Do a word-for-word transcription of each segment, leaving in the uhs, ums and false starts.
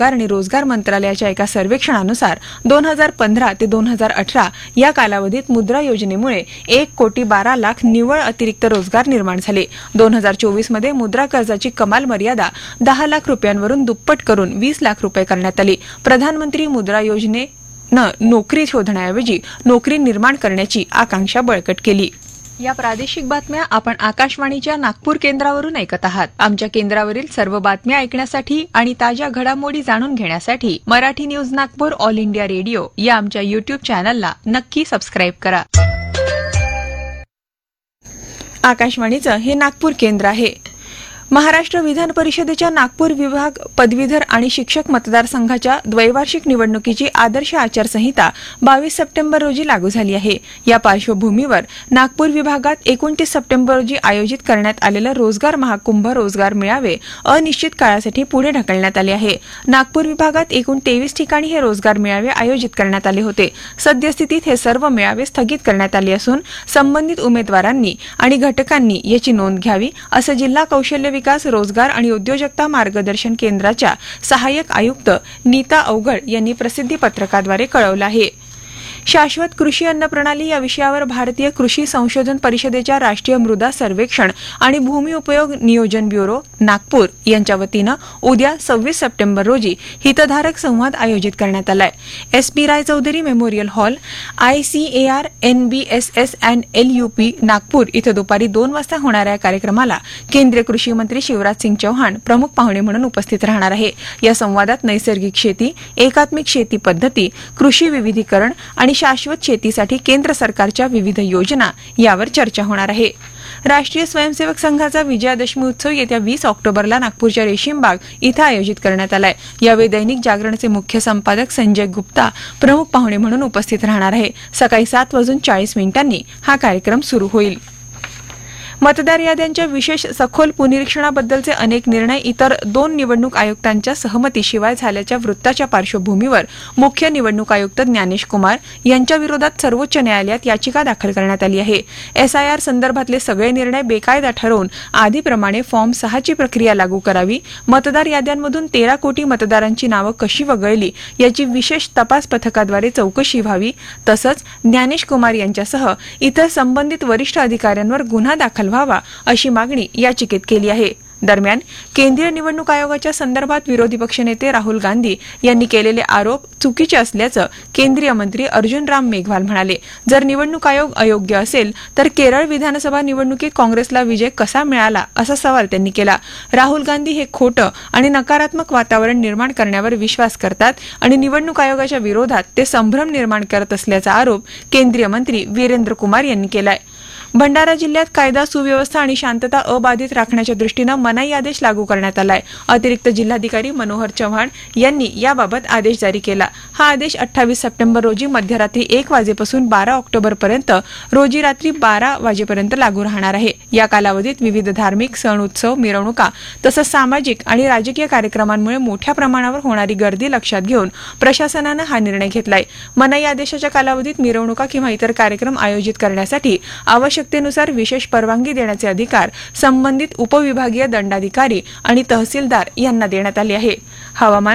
कामगार आणि रोजगार मंत्रालयाच्या एका सर्वेक्षणानुसार दोन हजार पंधरा ते दोन हजार अठरा या कालावधीत मुद्रा योजनेमुळे एक कोटी बारा लाख निव्वळ अतिरिक्त रोजगार निर्माण झाले. दोन हजार चोवीस मध्ये मुद्रा कर्जाची कमाल मर्यादा दहा लाख रुपयांवरून दुप्पट करून वीस लाख रुपये करण्यात आली. प्रधानमंत्री मुद्रा योजने न नोकरी शोधण्याऐवजी नोकरी निर्माण करण्याची आकांक्षा बळकट केली. या प्रादेशिक बातम्या आपण आकाशवाणीच्या नागपूर केंद्रावरून ऐकत आहात. आमच्या केंद्रावरील सर्व बातम्या ऐकण्यासाठी आणि ताज्या घडामोडी जाणून घेण्यासाठी Marathi news Nagpur all India radio या आमच्या युट्यूब चॅनलला नक्की सबस्क्राईब करा. आकाशवाणीचं हे नागपूर केंद्र आहे. महाराष्ट्र विधान परिषदेच्या नागपूर विभाग पदवीधर आणि शिक्षक मतदारसंघाच्या द्वैवार्षिक निवडणुकीची आदर्श आचारसंहिता बावीस सप्टेंबर रोजी लागू झाली आहे. या पार्श्वभूमीवर नागपूर विभागात एकोणतीस सप्टेंबर रोजी आयोजित करण्यात आलेलं रोजगार महाकुंभ रोजगार मेळावे अनिश्चित काळासाठी पुढे ढकलण्यात आले आहे. नागपूर विभागात एकूण तेवीस ठिकाणी हे रोजगार मेळावे आयोजित करण्यात आले होते. सद्यस्थितीत हे सर्व मेळावे स्थगित करण्यात आले असून संबंधित उमेदवारांनी आणि घटकांनी याची नोंद घ्यावी असं जिल्हा कौशल्य विकास रोजगार आणि उद्योजकता मार्गदर्शन केंद्राच्या सहाय्यक आयुक्त नीता अवघड यांनी प्रसिद्धी पत्रकाद्वारे कळवलं आहे. शाश्वत कृषी अन्न प्रणाली या विषयावर भारतीय कृषी संशोधन परिषदेच्या राष्ट्रीय मृदा सर्वेक्षण आणि भूमी उपयोग नियोजन ब्युरो नागपूर यांच्या वतीनं उद्या सव्वीस सप्टेंबर रोजी हितधारक संवाद आयोजित करण्यात आलाय. S P Rai Chaudhari memorial hall ICAR एनबीएसएस and एलयूपी Nagpur इथं दुपारी दोन वाजता होणाऱ्या कार्यक्रमाला केंद्रीय कृषी मंत्री शिवराज सिंग चौहान प्रमुख पाहुणे म्हणून उपस्थित राहणार आहे. या संवादात नैसर्गिक शेती, एकात्मिक शेती पद्धती, कृषी विविधीकरण आणि शाश्वत शेतीसाठी केंद्र सरकारच्या विविध योजना यावर चर्चा होणार आहे. राष्ट्रीय स्वयंसेवक संघाचा विजयादशमी उत्सव येत्या वीस ऑक्टोबरला नागपूरच्या रेशीमबाग इथं आयोजित करण्यात आलाय. यावेळी दैनिक जागरणचे मुख्य संपादक संजय गुप्ता प्रमुख पाहुणे म्हणून उपस्थित राहणार आहे. सकाळी सात वाजून चाळीस मिनिटांनी हा कार्यक्रम सुरू होईल. मतदार याद्यांच्या विशेष सखोल पुनरीक्षणाबद्दलचे अनेक निर्णय इतर दोन निवडणूक आयुक्तांच्या सहमतीशिवाय झाल्याच्या वृत्ताच्या पार्श्वभूमीवर मुख्य निवडणूक आयुक्त ज्ञानेश कुमार यांच्या विरोधात सर्वोच्च न्यायालयात याचिका दाखल करण्यात आली आहे. एसआयआर संदर्भातले सगळे निर्णय बेकायदा ठरवून आधीप्रमाणे फॉर्म सहाची प्रक्रिया लागू करावी, मतदार याद्यांमधून तेरा कोटी मतदारांची नावं कशी वगळली याची विशेष तपास पथकाद्वारे चौकशी व्हावी, तसंच ज्ञानेश कुमार यांच्यासह इतर संबंधित वरिष्ठ अधिकाऱ्यांवर गुन्हा दाखल व्हावा अशी मागणी याचिकेत केली आहे. दरम्यान केंद्रीय निवडणूक आयोगाच्या संदर्भात विरोधी पक्षनेते राहुल गांधी यांनी केलेले आरोप चुकीचे असल्याचं केंद्रीय मंत्री अर्जुन राम मेघवाल म्हणाले. जर निवडणूक आयोग अयोग्य असेल तर केरळ विधानसभा निवडणुकीत काँग्रेसला विजय कसा मिळाला असा सवाल त्यांनी केला. राहुल गांधी हे खोटं आणि नकारात्मक वातावरण निर्माण करण्यावर विश्वास करतात आणि निवडणूक आयोगाच्या विरोधात ते संभ्रम निर्माण करत असल्याचा आरोप केंद्रीय मंत्री वीरेंद्र कुमार यांनी केलाय. भंडारा जिल्ह्यात कायदा सुव्यवस्था आणि शांतता अबाधित राखण्याच्या दृष्टीनं मनाई आदेश लागू करण्यात आलाय. अतिरिक्त जिल्हाधिकारी मनोहर चव्हाण यांनी याबाबत आदेश जारी केला. हा आदेश अठ्ठावीस सप्टेंबर रोजी मध्यरात्री एक वाजेपासून बारा ऑक्टोबर पर्यंत रोजी रात्री बारा वाजेपर्यंत लागू राहणार आहे. या कालावधीत विविध धार्मिक सण उत्सव मिरवणुका तसंच सामाजिक आणि राजकीय कार्यक्रमांमुळे मोठ्या प्रमाणावर होणारी गर्दी लक्षात घेऊन प्रशासनानं हा निर्णय घेतलाय. मनाई आदेशाच्या कालावधीत मिरवणुका किंवा इतर कार्यक्रम आयोजित करण्यासाठी आवश्यक आवश्यकतेनुसार विशेष परवानगी देण्याचे अधिकार संबंधित उपविभागीय दंडाधिकारी आणि तहसीलदार यांना देण्यात आले आहे. हवामान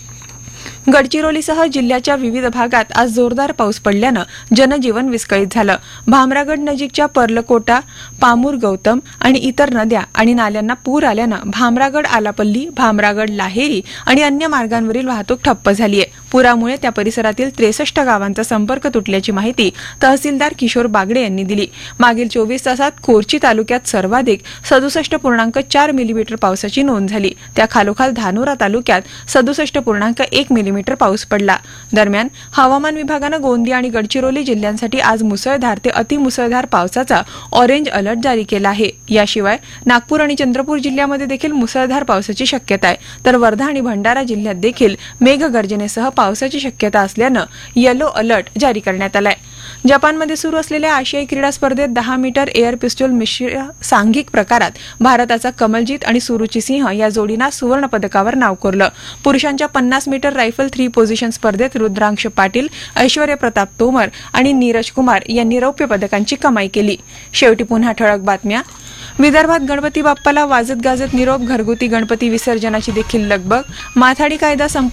गडचिरोलीसह जिल्ह्याच्या विविध भागात आज जोरदार पाऊस पडल्यानं जनजीवन विस्कळीत झालं. भामरागड नजीकच्या पर्लकोटा, पामूर गौतम आणि इतर नद्या आणि नाल्यांना पूर आल्यानं भामरागड आलापल्ली, भामरागड लाहेरी आणि अन्य मार्गांवरील वाहतूक ठप्प झाली आहे. पुरामुळे त्या परिसरातील त्रेसष्ट गावांचा संपर्क तुटल्याची माहिती तहसीलदार किशोर बागडे यांनी दिली. मागील चोवीस तासात कोरची तालुक्यात सर्वाधिक सदुसष्ट पूर्णांक चार मिलीमीटर पावसाची नोंद झाली. त्या खालोखाल धानोरा तालुक्यात सदुसष्ट पूर्णांक एक मिलीमीटर पाऊस पडला. दरम्यान हवामान विभागानं गोंदिया आणि गडचिरोली जिल्ह्यांसाठी आज मुसळधार ते अतिमुसळधार पावसाचा ऑरेंज अलर्ट जारी केला आहे. याशिवाय नागपूर आणि चंद्रपूर जिल्ह्यामध्ये देखील मुसळधार पावसाची शक्यता आहे, तर वर्धा आणि भंडारा जिल्ह्यात देखील मेघगर्जनेसह पावसाची शक्यता असल्यानं येलो अलर्ट जारी करण्यात आलाय. जपानमध्ये सुरू असलेल्या आशियाई क्रीडा स्पर्धेत दहा मीटर एअर पिस्टल मिश्र सांघिक प्रकारात भारताचा कमलजीत आणि सुरुची सिंह या जोडीनं सुवर्ण पदकावर नाव कोरलं. पुरुषांच्या पन्नास मीटर रायफल थ्री पोझिशन स्पर्धेत रुद्रांश पाटील, ऐश्वर्य प्रताप तोमर आणि नीरज कुमार यांनी रौप्य पदकांची कमाई केली. शेवटी पुन्हा ठळक बातम्या. विदर्भात गणपती बाप्पाला वाजत गाजत निरोप, घरगुती गणपती विसर्जनाची देखील लगबग. माथाडी कायदा